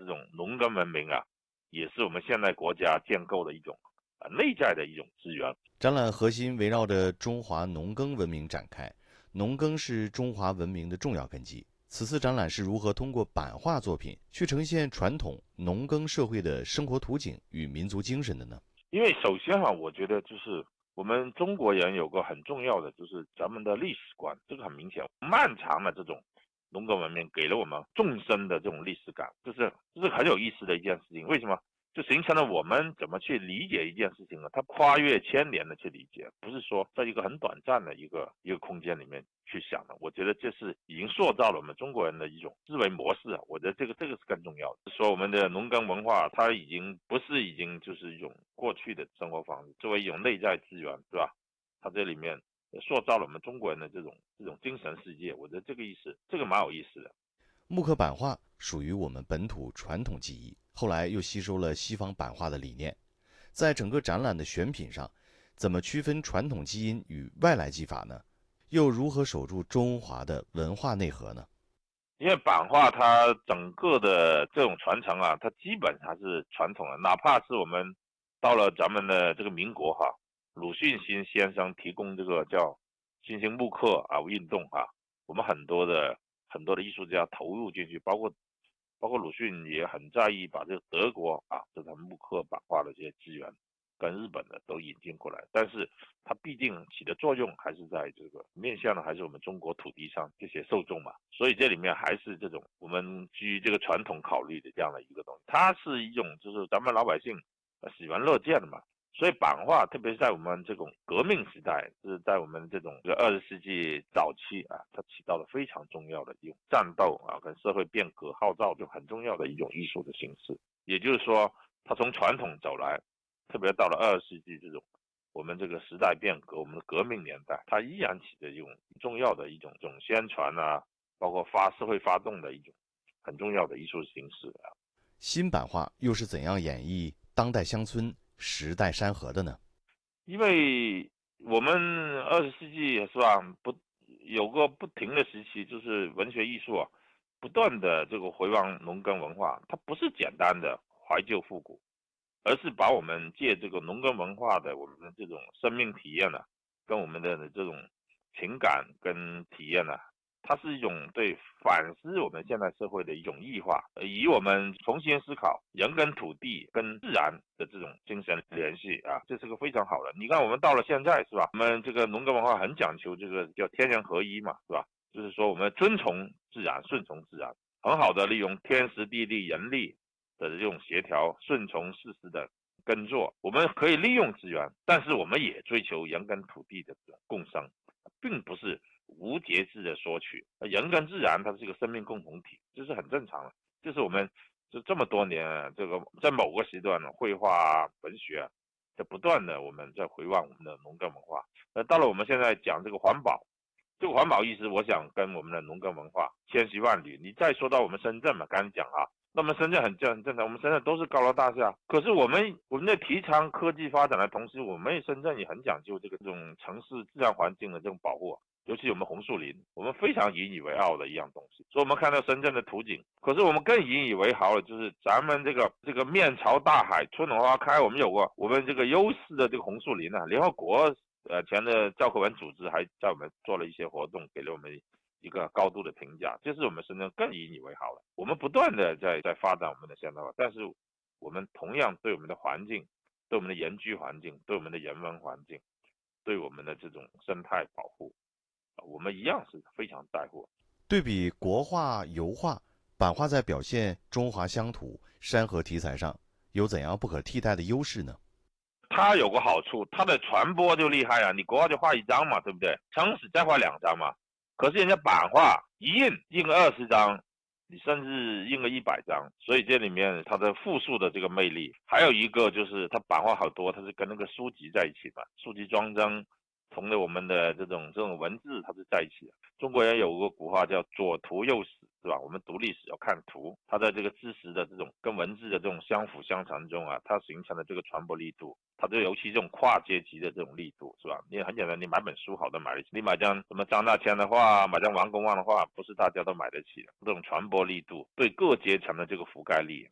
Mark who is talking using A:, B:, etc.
A: 这种农耕文明啊，也是我们现代国家建构的一种内在的一种资源。
B: 展览核心围绕着中华农耕文明展开，农耕是中华文明的重要根基。此次展览是如何通过版画作品去呈现传统农耕社会的生活图景与民族精神的呢？
A: 因为首先我觉得就是我们中国人有个很重要的，就是咱们的历史观，这个很明显，漫长的这种农耕文明给了我们纵深的这种历史感，这是很有意思的一件事情。为什么？就形成了我们怎么去理解一件事情呢？它跨越千年的去理解，不是说在一个很短暂的一个空间里面去想的。我觉得这是已经塑造了我们中国人的一种思维模式啊。我觉得这个是更重要的。说我们的农耕文化，它已经就是一种过去的生活方式，作为一种内在资源，是吧？它这里面塑造了我们中国人的这种精神世界。我觉得这个意思，这个蛮有意思的。
B: 木刻版画属于我们本土传统技艺，后来又吸收了西方版画的理念。在整个展览的选品上，怎么区分传统基因与外来技法呢？又如何守住中华的文化内核呢？
A: 因为版画它整个的这种传承啊，它基本还是传统的，哪怕是我们到了咱们的这个民国鲁迅新先生提供这个叫新兴木刻运动我们很多的艺术家投入进去，包括鲁迅也很在意把这个德国这种木刻版画的这些资源跟日本的都引进过来，但是它毕竟起的作用还是在这个面向的还是我们中国土地上这些受众嘛，所以这里面还是这种我们基于这个传统考虑的这样的一个东西，它是一种就是咱们老百姓喜闻乐见的嘛。所以版画，特别是在我们这种革命时代，就是在我们这个20世纪早期它起到了非常重要的一种战斗跟社会变革号召就很重要的一种艺术的形式。也就是说，它从传统走来，特别到了20世纪这种我们这个时代变革，我们的革命年代，它依然起着一种重要的一种宣传包括社会发动的一种很重要的艺术形式
B: 新版画又是怎样演绎当代乡村、时代山河的呢？
A: 因为我们20世纪是吧，有个不停的时期，就是文学艺术不断的这个回望农耕文化，它不是简单的怀旧复古，而是把我们借这个农耕文化的我们的这种生命体验跟我们的这种情感跟体验它是一种对反思我们现代社会的一种异化，以我们重新思考人跟土地跟自然的这种精神联系这是个非常好的。你看我们到了现在是吧，我们这个农耕文化很讲求这个叫天人合一嘛，是吧？就是说我们遵从自然，顺从自然，很好的利用天时地利人力的这种协调，顺从事实的耕作。我们可以利用资源，但是我们也追求人跟土地的这种共生，并不是无节制的索取。人跟自然它是一个生命共同体，这是很正常的。这是我们就这么多年这个在某个时段绘画文学在不断的我们在回望我们的农耕文化。到了我们现在讲这个环保，这个环保意识，我想跟我们的农耕文化千丝万缕。你再说到我们深圳嘛，刚才讲那么深圳很正常，我们深圳都是高楼大厦，可是我们在提倡科技发展的同时，我们深圳也很讲究这种城市自然环境的这种保护。尤其我们红树林，我们非常引以为傲的一样东西。所以我们看到深圳的图景，可是我们更引以为豪的就是咱们这个面朝大海，春暖花开，我们有过我们这个优势的这个红树林联合国前的教科文组织还在我们做了一些活动，给了我们一个高度的评价，这是我们深圳更引以为豪了。我们不断的在发展我们的现代化，但是我们同样对我们的环境、对我们的宜居环境、对我们的人文环境、对我们的这种生态保护我们一样是非常在乎。
B: 对比国画、油画，版画在表现中华乡土、山河题材上有怎样不可替代的优势呢？
A: 它有个好处，它的传播就厉害你国画就画一张嘛，对不对？撑死再画2张嘛。可是人家版画一印个20张，你甚至印个100张，所以这里面它的复述的这个魅力，还有一个就是它版画好多，它是跟那个书籍在一起嘛，书籍装帧同的我们的这种文字它是在一起的。中国人有个古话叫左图右史，是吧？我们读历史要看图，它在这个知识的这种跟文字的这种相辅相成中它形成的这个传播力度，它就尤其这种跨阶级的这种力度，是吧？你很简单，你买本书好的买得起，你买张什么张大千的画，买张王公望的画，不是大家都买得起的。这种传播力度对各阶层的这个覆盖力，